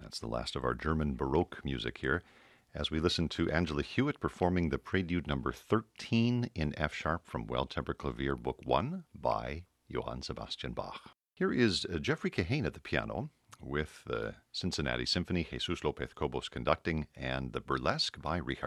That's the last of our German Baroque music here, as we listen to Angela Hewitt performing the Prelude number 13 in F sharp from Well Tempered Clavier Book 1 by Johann Sebastian Bach. Here is Jeffrey Kahane at the piano with the Cincinnati Symphony, Jesus Lopez Cobos conducting, and the Burlesque by Richard